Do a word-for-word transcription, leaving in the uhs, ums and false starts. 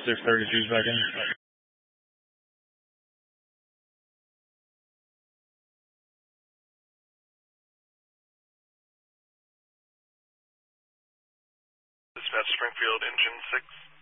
six thirty, G's back in. Dispatch Springfield, engine six.